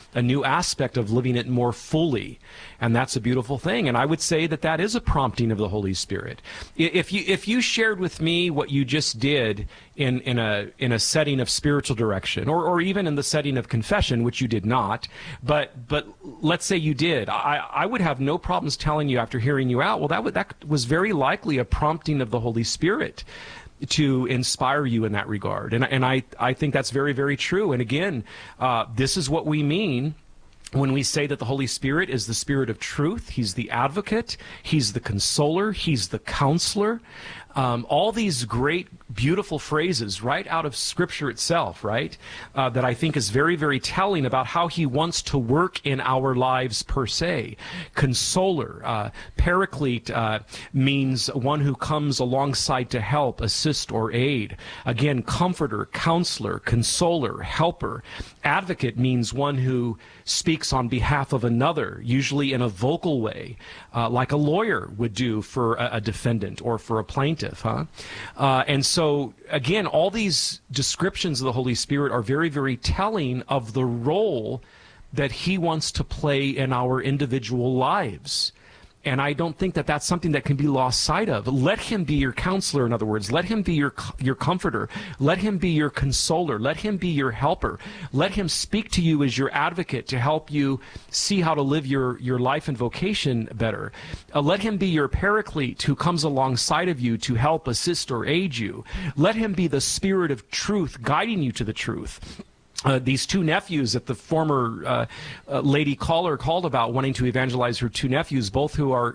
a new aspect of living it more fully. And that's a beautiful thing. And I would say that that is a prompting of the Holy Spirit. If you shared with me what you just did in a setting of spiritual direction, or even in the setting of confession, which you did not, but let's say you did, I would have no problems telling you after hearing you out, well, that was very likely a prompting of the Holy Spirit to inspire you in that regard. And I think that's very, very true. And again, this is what we mean when we say that the Holy Spirit is the Spirit of truth. He's the advocate. He's the consoler. He's the counselor. All these great, beautiful phrases right out of Scripture itself, right? That I think is very, very telling about how he wants to work in our lives per se. Consoler, paraclete means one who comes alongside to help, assist, or aid. Again, comforter, counselor, consoler, helper. Advocate means one who speaks on behalf of another, usually in a vocal way, like a lawyer would do for a defendant or for a plaintiff. And so, again, all these descriptions of the Holy Spirit are very, very telling of the role that he wants to play in our individual lives. And I don't think that that's something that can be lost sight of. Let him be your counselor, in other words. Let him be your comforter. Let him be your consoler. Let him be your helper. Let him speak to you as your advocate to help you see how to live your life and vocation better. Let him be your paraclete who comes alongside of you to help, assist, or aid you. Let him be the Spirit of truth guiding you to the truth. These two nephews that the former lady caller called about, wanting to evangelize her two nephews, both who are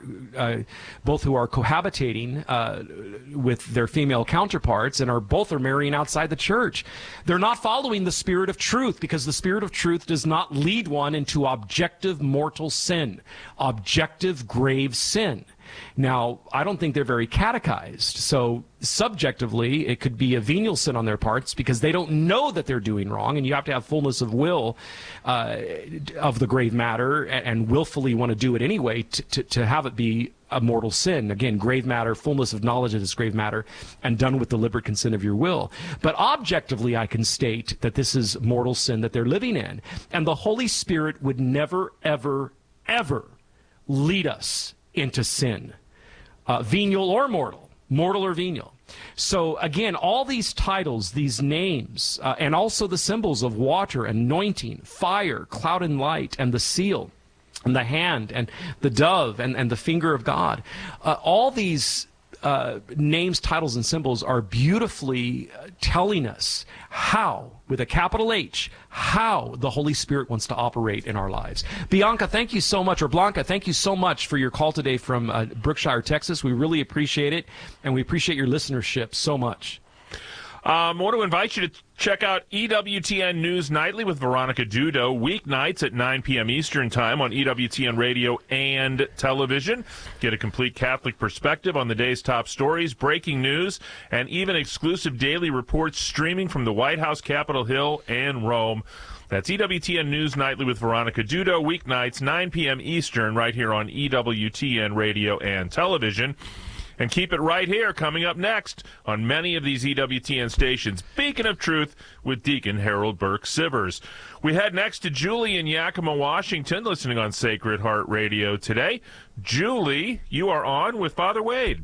cohabitating with their female counterparts and both are marrying outside the church. They're not following the Spirit of truth, because the Spirit of truth does not lead one into objective mortal sin, objective grave sin. Now, I don't think they're very catechized, so subjectively, it could be a venial sin on their parts because they don't know that they're doing wrong, and you have to have fullness of will of the grave matter and willfully want to do it anyway to have it be a mortal sin. Again, grave matter, fullness of knowledge that is grave matter, and done with deliberate consent of your will. But objectively, I can state that this is mortal sin that they're living in, and the Holy Spirit would never, ever, ever lead us into sin, venial or mortal or venial. So again, all these titles, these names, and also the symbols of water, anointing, fire, cloud and light, and the seal, and the hand, and the dove, and the finger of God, all these names, titles, and symbols are beautifully telling us how, with a capital H, how the Holy Spirit wants to operate in our lives. Bianca, thank you so much, or Blanca, thank you so much for your call today from Brookshire, Texas. We really appreciate it, and we appreciate your listenership so much. I want to invite you to check out EWTN News Nightly with Veronica Dudo, weeknights at 9 p.m. Eastern Time on EWTN Radio and television. Get a complete Catholic perspective on the day's top stories, breaking news, and even exclusive daily reports streaming from the White House, Capitol Hill, and Rome. That's EWTN News Nightly with Veronica Dudo, weeknights, 9 p.m. Eastern, right here on EWTN Radio and television. And keep it right here, coming up next on many of these EWTN stations. Beacon of Truth with Deacon Harold Burke Sivers. We head next to Julie in Yakima, Washington, listening on Sacred Heart Radio today. Julie, you are on with Father Wade.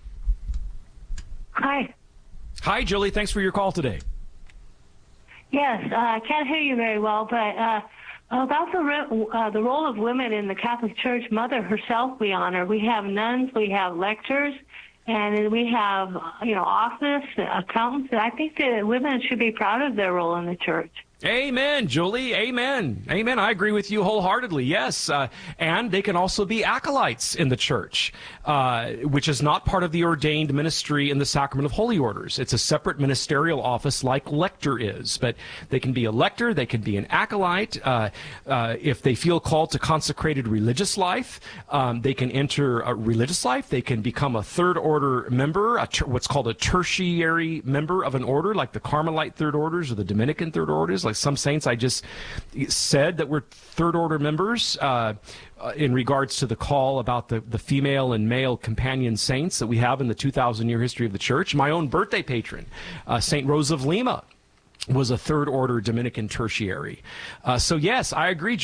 Hi. Hi, Julie. Thanks for your call today. Yes, I can't hear you very well, but about the role of women in the Catholic Church, Mother herself we honor. We have nuns, we have lectors, and we have, office, accountants. I think that women should be proud of their role in the church. Amen, Julie. Amen. Amen. I agree with you wholeheartedly. Yes. And they can also be acolytes in the church, which is not part of the ordained ministry in the Sacrament of Holy Orders. It's a separate ministerial office like lector is. But they can be a lector. They can be an acolyte. If they feel called to consecrated religious life, they can enter a religious life. They can become a third order member, what's called a tertiary member of an order, like the Carmelite third orders or the Dominican third orders. Like some saints I just said that we're third order members in regards to the call about the female and male companion saints that we have in the 2,000-year history of the church. My own birthday patron, St. Rose of Lima, was a third order Dominican tertiary. So yes, I agree,